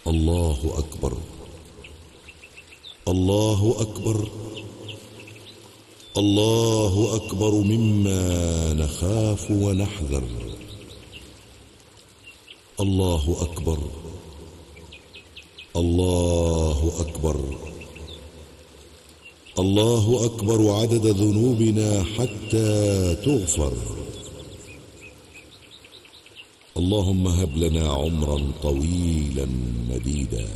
الله أكبر الله أكبر الله أكبر مما نخاف ونحذر. الله أكبر الله أكبر الله أكبر عدد ذنوبنا حتى تغفر. اللهم هب لنا عمرا طويلا مديدا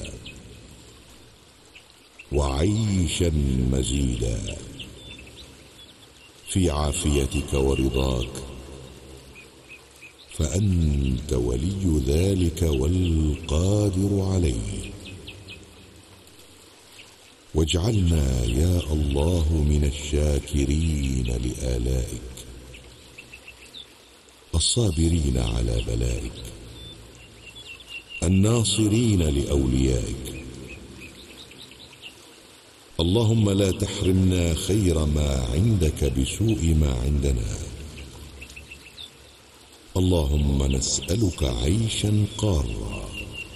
وعيشا مزيدا في عافيتك ورضاك، فأنت ولي ذلك والقادر عليه. واجعلنا يا الله من الشاكرين لآلائك، الصابرين على بلائك، الناصرين لأوليائك. اللهم لا تحرمنا خير ما عندك بسوء ما عندنا. اللهم نسألك عيشا قارا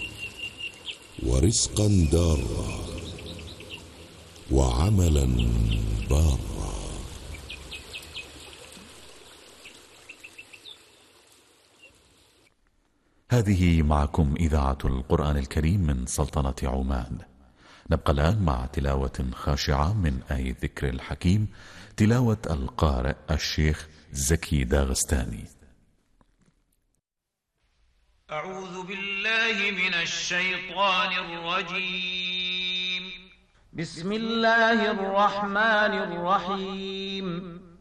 ورزقا دارا وعملا بارا. هذه معكم إذاعة القرآن الكريم من سلطنة عمان. نبقى الآن مع تلاوة خاشعة من آية ذكر الحكيم، تلاوة القارئ الشيخ زكي داغستاني. أعوذ بالله من الشيطان الرجيم. بسم الله الرحمن الرحيم.